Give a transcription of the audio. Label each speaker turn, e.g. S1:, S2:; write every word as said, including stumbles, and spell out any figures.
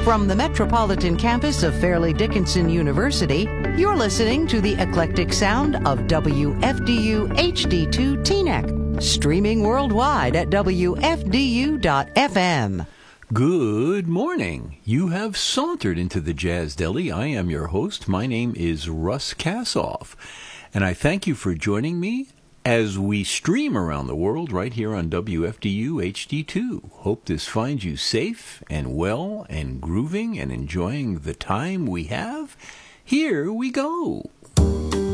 S1: From the metropolitan campus of Fairleigh Dickinson University, you're listening to the eclectic sound of W F D U H D two Teaneck, streaming worldwide at W F D U dot F M.
S2: Good morning. You have sauntered into the Jazz Deli. I am your host. My name is Russ Kassoff, and I thank you for joining me as we stream around the world right here on W F D U H D two. Hope this finds you safe and well and grooving and enjoying the time we have. Here we go.